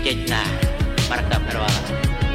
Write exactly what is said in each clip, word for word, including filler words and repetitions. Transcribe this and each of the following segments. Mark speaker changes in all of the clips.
Speaker 1: Kita merekam ruangan.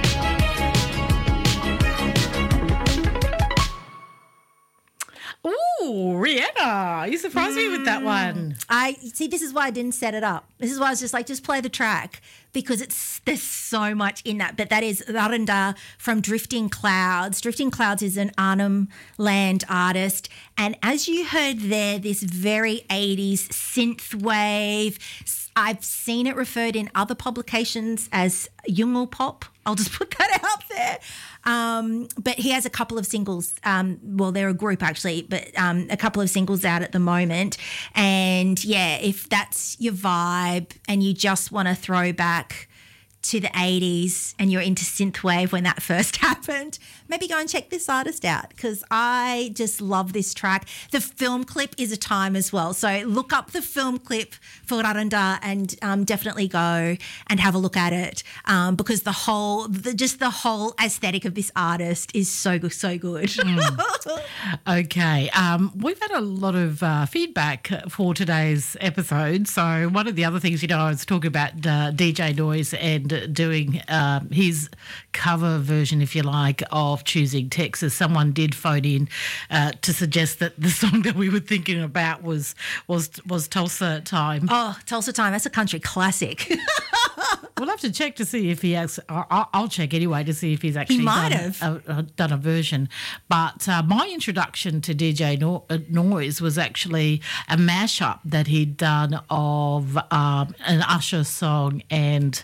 Speaker 2: Ooh, Rihanna, you surprised me with that one.
Speaker 3: I see. This is why I didn't set it up. This is why I was just like, just play the track because it's there's so much in that. But that is Rarunda from Drifting Clouds. Drifting Clouds is an Arnhem Land artist, and as you heard there, this very eighties synth wave. I've seen it referred in other publications as Jungle Pop. I'll just put that out there. Um, but he has a couple of singles. Um, well, they're a group actually, but um, a couple of singles out at the moment. And yeah, if that's your vibe and you just want to throw back to the eighties and you're into synthwave when that first happened, maybe go and check this artist out because I just love this track. The film clip is a time as well. So look up the film clip for Rarunda and um, definitely go and have a look at it um, because the whole, the, just the whole aesthetic of this artist is so good, so good.
Speaker 2: Mm. Okay. Um, we've had a lot of uh, feedback for today's episode. So one of the other things, you know, I was talking about uh, D J Noise and doing uh, his cover version, if you like, of Choosing Texas. Someone did phone in uh, to suggest that the song that we were thinking about was was was Tulsa Time.
Speaker 3: Oh, Tulsa Time, that's a country classic.
Speaker 2: We'll have to check to see if he has. I'll, I'll check anyway to see if he's actually
Speaker 3: he might
Speaker 2: done,
Speaker 3: have.
Speaker 2: A, a, done a version. But uh, my introduction to D J no- uh, Noise was actually a mashup that he'd done of um, an Usher song and.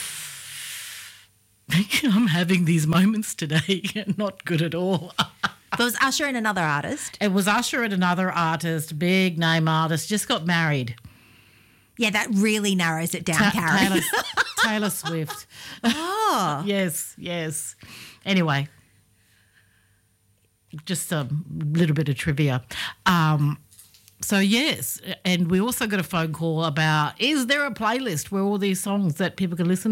Speaker 2: I'm having these moments today, not good at all.
Speaker 3: There was Usher and another artist.
Speaker 2: It was Usher and another artist, big name artist, just got married.
Speaker 3: Yeah, that really narrows it down,
Speaker 2: Ta-
Speaker 3: Karen.
Speaker 2: Taylor, Taylor Swift.
Speaker 3: Oh.
Speaker 2: Yes, yes. Anyway, just a little bit of trivia. Um, so, yes, and we also got a phone call about, is there a playlist where all these songs that people can listen